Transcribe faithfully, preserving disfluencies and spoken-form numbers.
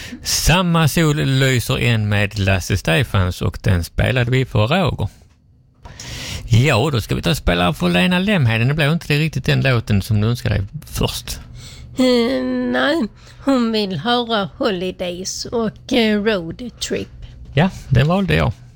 Samma sol lyser en med Lasse Stefans och den spelade vi för Roger. Ja, då ska vi ta och spela för Lena Lemheden. Det blev inte det riktigt den låten som du önskade dig först. Uh, nej, hon vill höra Holidays och uh, Road Trip. Ja, den valde jag.